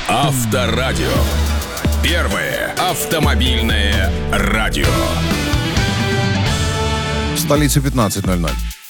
Авторадио. Первое автомобильное радио. В столице 15:00.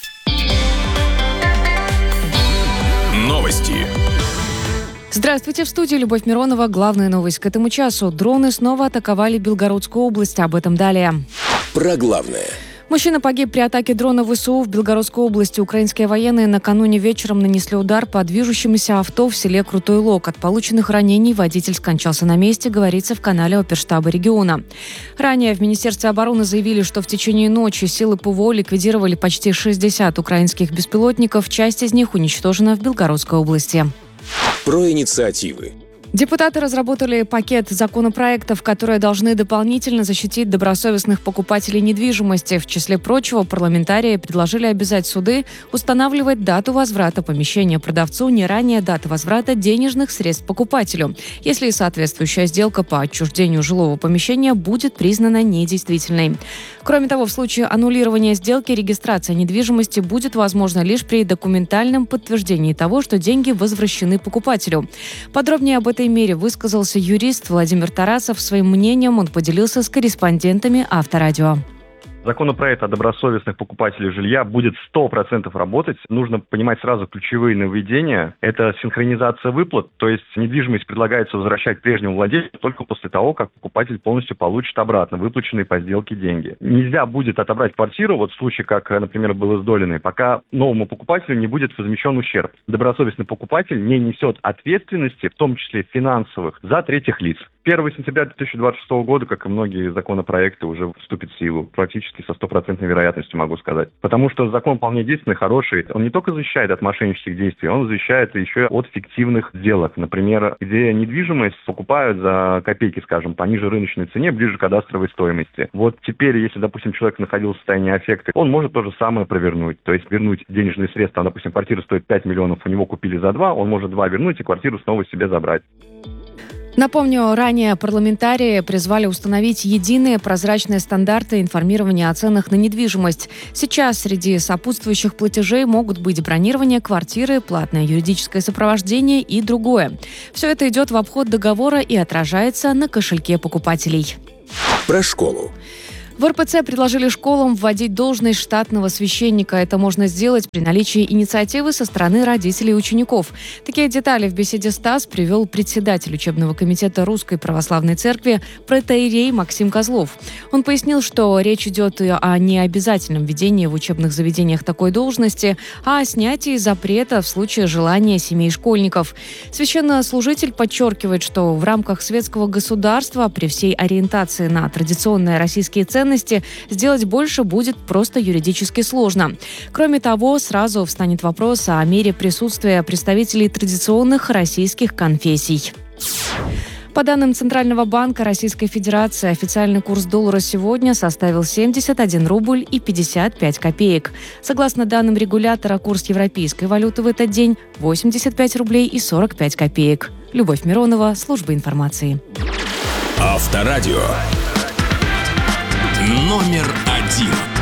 Новости. Здравствуйте, в студии Любовь Миронова. Главная новость к этому часу. Дроны снова атаковали Белгородскую область. Об этом далее. Про главное. Мужчина погиб при атаке дрона ВСУ в Белгородской области. Украинские военные накануне вечером нанесли удар по движущемуся авто в селе Крутой Лог. От полученных ранений водитель скончался на месте, говорится в канале оперштаба региона. Ранее в Министерстве обороны заявили, что в течение ночи силы ПВО ликвидировали почти 60 украинских беспилотников. Часть из них уничтожена в Белгородской области. Про инициативы. Депутаты разработали пакет законопроектов, которые должны дополнительно защитить добросовестных покупателей недвижимости. В числе прочего, парламентарии предложили обязать суды устанавливать дату возврата помещения продавцу не ранее даты возврата денежных средств покупателю, если соответствующая сделка по отчуждению жилого помещения будет признана недействительной. Кроме того, в случае аннулирования сделки регистрация недвижимости будет возможна лишь при документальном подтверждении того, что деньги возвращены покупателю. Подробнее об этой мере высказался юрист Владимир Тарасов. Своим мнением он поделился с корреспондентами Авторадио. Законопроект о добросовестных покупателях жилья будет 100% работать. Нужно понимать сразу ключевые нововведения. Это синхронизация выплат, то есть недвижимость предлагается возвращать прежнему владельцу только после того, как покупатель полностью получит обратно выплаченные по сделке деньги. Нельзя будет отобрать квартиру, вот в случае, как, например, было с Долиной, пока новому покупателю не будет возмещен ущерб. Добросовестный покупатель не несет ответственности, в том числе финансовых, за третьих лиц. 1 сентября 2026 года, как и многие законопроекты, уже вступит в силу. Практически со 100% вероятностью могу сказать. Потому что закон вполне действенный, хороший. Он не только защищает от мошеннических действий, он защищает еще от фиктивных сделок. Например, где недвижимость покупают за копейки, скажем, по ниже рыночной цене, ближе к кадастровой стоимости. Вот теперь, если, допустим, человек находился в состоянии аффекта, он может то же самое провернуть. То есть вернуть денежные средства. Допустим, квартира стоит 5 миллионов, у него купили за 2, он может 2 вернуть и квартиру снова себе забрать. Напомню, ранее парламентарии призвали установить единые прозрачные стандарты информирования о ценах на недвижимость. Сейчас среди сопутствующих платежей могут быть бронирование квартиры, платное юридическое сопровождение и другое. Все это идет в обход договора и отражается на кошельке покупателей. Про школу. В РПЦ предложили школам вводить должность штатного священника. Это можно сделать при наличии инициативы со стороны родителей и учеников. Такие детали в беседе с ТАСС привел председатель учебного комитета Русской Православной Церкви протоиерей Максим Козлов. Он пояснил, что речь идет о необязательном введении в учебных заведениях такой должности, а о снятии запрета в случае желания семей школьников. Священнослужитель подчеркивает, что в рамках светского государства при всей ориентации на традиционные российские ценности сделать больше будет просто юридически сложно. Кроме того, сразу встанет вопрос о мере присутствия представителей традиционных российских конфессий. По данным Центрального банка Российской Федерации, официальный курс доллара сегодня составил 71 рубль и 55 копеек. Согласно данным регулятора, курс европейской валюты в этот день 85 рублей и 45 копеек. Любовь Миронова, служба информации. Авторадио. Номер 1.